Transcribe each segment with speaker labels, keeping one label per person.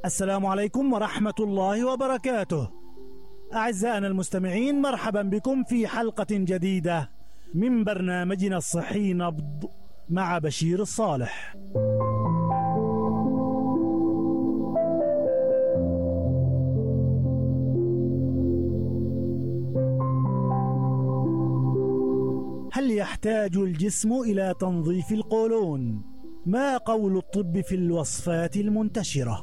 Speaker 1: السلام عليكم ورحمة الله وبركاته. أعزائنا المستمعين، مرحبا بكم في حلقة جديدة من برنامجنا الصحي نبض مع بشير الصالح. هل يحتاج الجسم إلى تنظيف القولون؟ ما قول الطب في الوصفات المنتشرة؟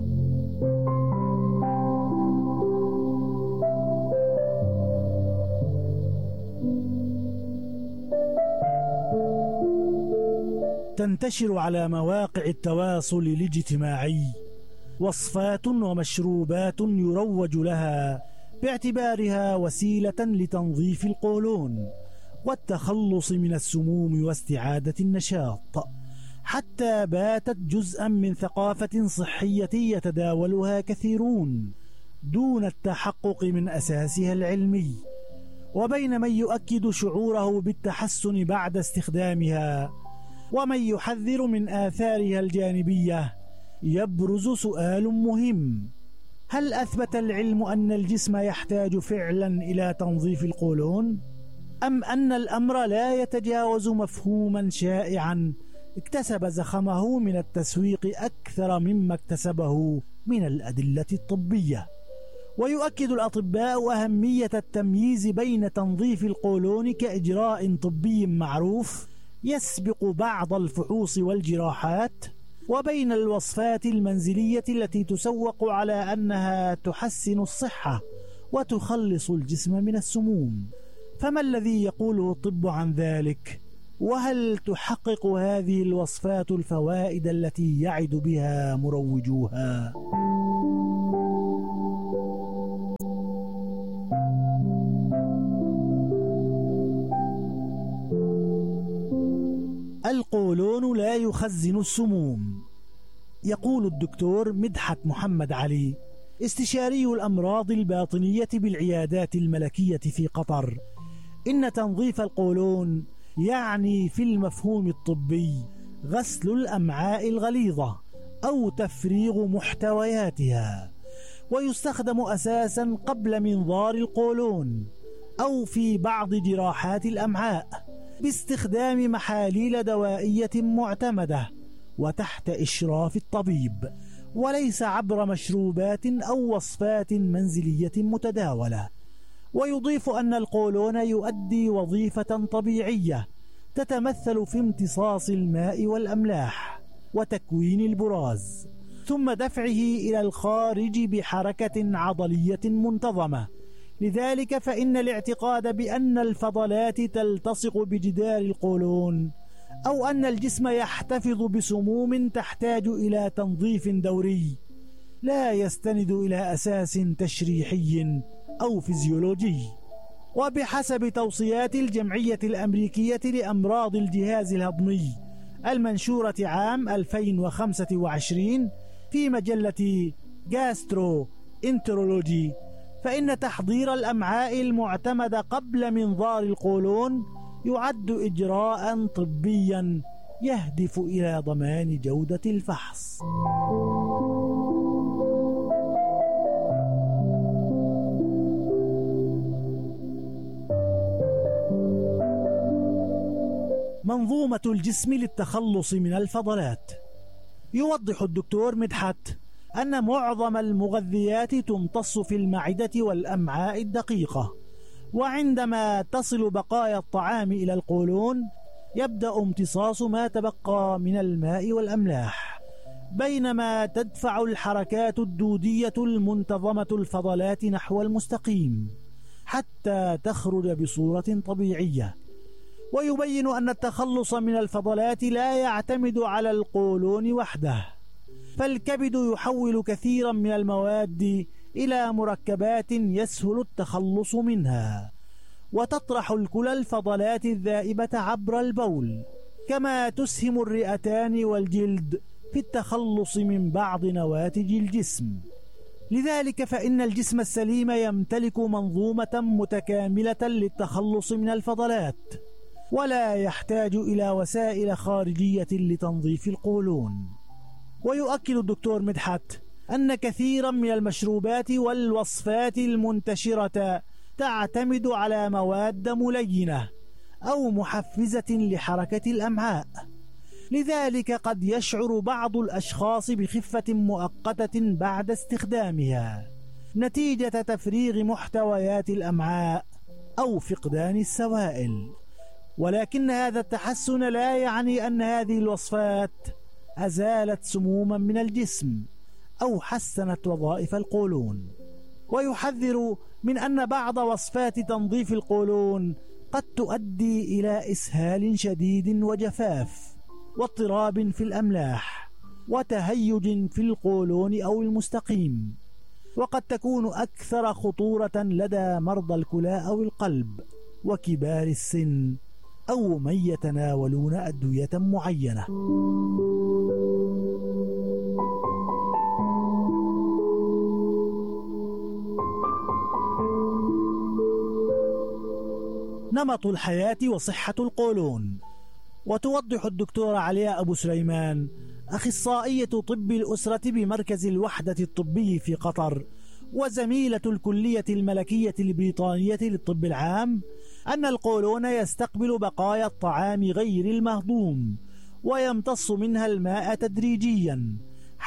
Speaker 1: تنتشر على مواقع التواصل الاجتماعي وصفات ومشروبات يروج لها باعتبارها وسيلة لتنظيف القولون والتخلص من السموم واستعادة النشاط، حتى باتت جزءا من ثقافة صحية يتداولها كثيرون دون التحقق من أساسها العلمي. وبين من يؤكد شعوره بالتحسن بعد استخدامها ومن يحذر من آثارها الجانبية، يبرز سؤال مهم: هل أثبت العلم أن الجسم يحتاج فعلا إلى تنظيف القولون؟ أم أن الأمر لا يتجاوز مفهوما شائعا اكتسب زخمه من التسويق أكثر مما اكتسبه من الأدلة الطبية؟ ويؤكد الأطباء أهمية التمييز بين تنظيف القولون كإجراء طبي معروف يسبق بعض الفحوص والجراحات، وبين الوصفات المنزلية التي تسوق على أنها تحسن الصحة وتخلص الجسم من السموم. فما الذي يقوله الطب عن ذلك؟ وهل تحقق هذه الوصفات الفوائد التي يعد بها مروجوها؟ القولون لا يخزن السموم. يقول الدكتور مدحت محمد علي، استشاري الأمراض الباطنية بالعيادات الملكية في قطر، إن تنظيف القولون يعني في المفهوم الطبي غسل الأمعاء الغليظة أو تفريغ محتوياتها، ويستخدم أساسا قبل منظار القولون أو في بعض جراحات الأمعاء باستخدام محاليل دوائية معتمدة وتحت إشراف الطبيب، وليس عبر مشروبات أو وصفات منزلية متداولة. ويضيف أن القولون يؤدي وظيفة طبيعية تتمثل في امتصاص الماء والأملاح وتكوين البراز، ثم دفعه إلى الخارج بحركة عضلية منتظمة. لذلك فإن الاعتقاد بأن الفضلات تلتصق بجدار القولون أو أن الجسم يحتفظ بسموم تحتاج إلى تنظيف دوري لا يستند إلى أساس تشريحي أو فيزيولوجي. وبحسب توصيات الجمعية الأمريكية لأمراض الجهاز الهضمي المنشورة عام 2025 في مجلة جاسترو انترولوجي، فإن تحضير الأمعاء المعتمد قبل منظار القولون يعد إجراء طبيا يهدف إلى ضمان جودة الفحص. منظومة الجسم للتخلص من الفضلات. يوضح الدكتور مدحت أن معظم المغذيات تمتص في المعدة والأمعاء الدقيقة، وعندما تصل بقايا الطعام إلى القولون يبدأ امتصاص ما تبقى من الماء والأملاح، بينما تدفع الحركات الدودية المنتظمة الفضلات نحو المستقيم حتى تخرج بصورة طبيعية. ويبين أن التخلص من الفضلات لا يعتمد على القولون وحده، فالكبد يحول كثيرا من المواد إلى مركبات يسهل التخلص منها، وتطرح الكلى الفضلات الذائبة عبر البول، كما تسهم الرئتان والجلد في التخلص من بعض نواتج الجسم. لذلك فإن الجسم السليم يمتلك منظومة متكاملة للتخلص من الفضلات، ولا يحتاج إلى وسائل خارجية لتنظيف القولون. ويؤكد الدكتور مدحت أن كثيرا من المشروبات والوصفات المنتشرة تعتمد على مواد ملينة أو محفزة لحركة الأمعاء، لذلك قد يشعر بعض الأشخاص بخفة مؤقتة بعد استخدامها نتيجة تفريغ محتويات الأمعاء أو فقدان السوائل، ولكن هذا التحسن لا يعني أن هذه الوصفات أزالت سموما من الجسم أو حسنت وظائف القولون. ويحذر من أن بعض وصفات تنظيف القولون قد تؤدي إلى إسهال شديد وجفاف واضطراب في الأملاح وتهيج في القولون أو المستقيم، وقد تكون أكثر خطورة لدى مرضى الكلى أو القلب وكبار السن أو من يتناولون أدوية معينة. نمط الحياة وصحة القولون. وتوضح الدكتورة علياء أبو سليمان أخصائية طب الأسرة بمركز الوحدة الطبي في قطر وزميلة الكلية الملكية البريطانية للطب العام أن القولون يستقبل بقايا الطعام غير المهضوم ويمتص منها الماء تدريجيا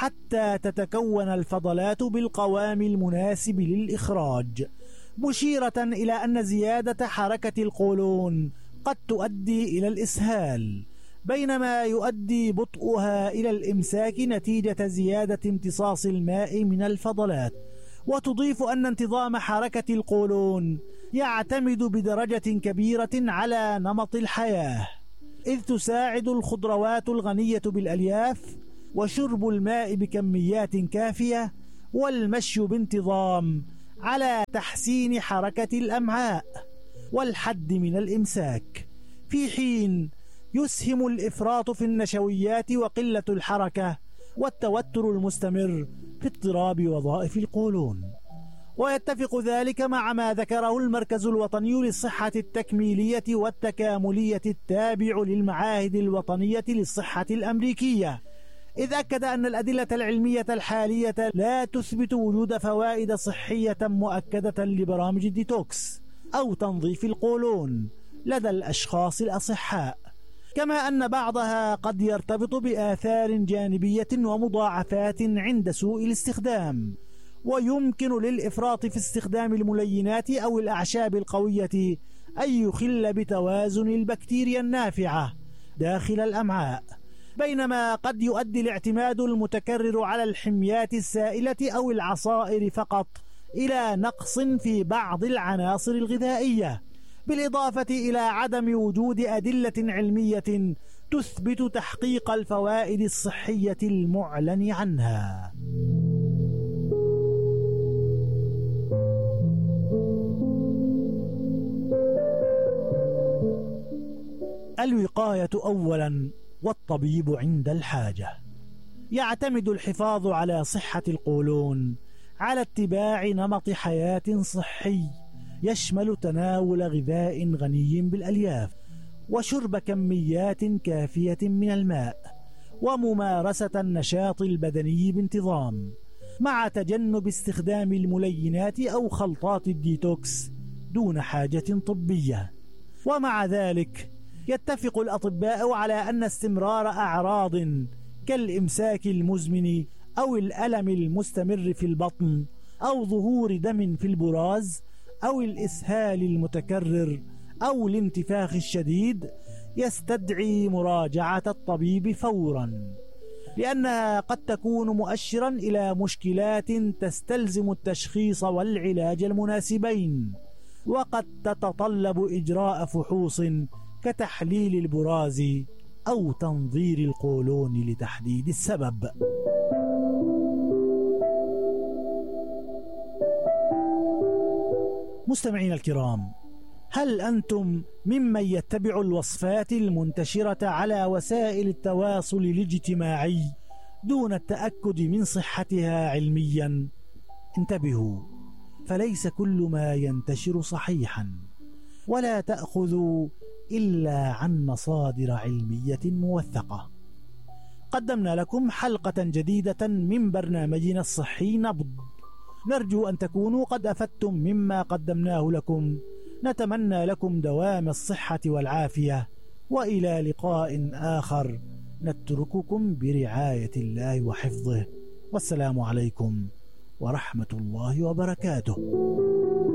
Speaker 1: حتى تتكون الفضلات بالقوام المناسب للإخراج، مشيرة إلى أن زيادة حركة القولون قد تؤدي إلى الإسهال، بينما يؤدي بطئها إلى الإمساك نتيجة زيادة امتصاص الماء من الفضلات. وتضيف أن انتظام حركة القولون يعتمد بدرجة كبيرة على نمط الحياة، إذ تساعد الخضروات الغنية بالألياف وشرب الماء بكميات كافية والمشي بانتظام على تحسين حركة الأمعاء والحد من الإمساك، في حين يسهم الإفراط في النشويات وقلة الحركة والتوتر المستمر في اضطراب وظائف القولون. ويتفق ذلك مع ما ذكره المركز الوطني للصحة التكميلية والتكاملية التابع للمعاهد الوطنية للصحة الأمريكية، إذ أكد أن الأدلة العلمية الحالية لا تثبت وجود فوائد صحية مؤكدة لبرامج الديتوكس أو تنظيف القولون لدى الأشخاص الأصحاء، كما أن بعضها قد يرتبط بآثار جانبية ومضاعفات عند سوء الاستخدام، ويمكن للإفراط في استخدام الملينات أو الأعشاب القوية أن يخل بتوازن البكتيريا النافعة داخل الأمعاء، بينما قد يؤدي الاعتماد المتكرر على الحميات السائلة أو العصائر فقط إلى نقص في بعض العناصر الغذائية، بالإضافة إلى عدم وجود أدلة علمية تثبت تحقيق الفوائد الصحية المعلن عنها. الوقاية أولا والطبيب عند الحاجة. يعتمد الحفاظ على صحة القولون على اتباع نمط حياة صحي يشمل تناول غذاء غني بالألياف وشرب كميات كافية من الماء وممارسة النشاط البدني بانتظام، مع تجنب استخدام الملينات أو خلطات الديتوكس دون حاجة طبية. ومع ذلك يتفق الأطباء على أن استمرار أعراض كالإمساك المزمن أو الألم المستمر في البطن أو ظهور دم في البراز أو الإسهال المتكرر أو الانتفاخ الشديد يستدعي مراجعة الطبيب فورا، لأنها قد تكون مؤشرا إلى مشكلات تستلزم التشخيص والعلاج المناسبين، وقد تتطلب إجراء فحوص كتحليل البراز أو تنظير القولون لتحديد السبب. مستمعين الكرام، هل أنتم ممن يتبع الوصفات المنتشرة على وسائل التواصل الاجتماعي دون التأكد من صحتها علميا؟ انتبهوا، فليس كل ما ينتشر صحيحا، ولا تأخذوا إلا عن مصادر علمية موثقة. قدمنا لكم حلقة جديدة من برنامجنا الصحي نبض، نرجو أن تكونوا قد أفدتم مما قدمناه لكم. نتمنى لكم دوام الصحة والعافية، وإلى لقاء آخر نترككم برعاية الله وحفظه، والسلام عليكم ورحمة الله وبركاته.